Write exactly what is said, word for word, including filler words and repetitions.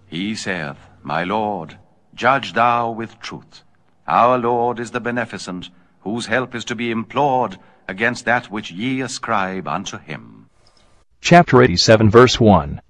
He saith, My Lord, judge thou with truth. Our Lord is the beneficent, whose help is to be implored against that which ye ascribe unto him. Chapter eighty-seven, verse one.